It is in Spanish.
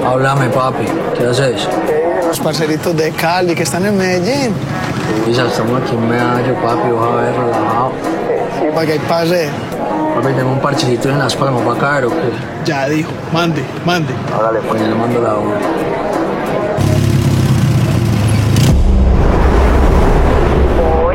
Háblame, papi. ¿Qué haces? Los parceritos de Cali que están en Medellín. Isa, estamos aquí en Medallo, papi. Vas a ver, relajado. Sí, para que hay pase. Papi, tengo un parchecito en Las Palmas. ¿Va a caer o qué? Ya dijo, mande. Hágale, pues, le mando la obra.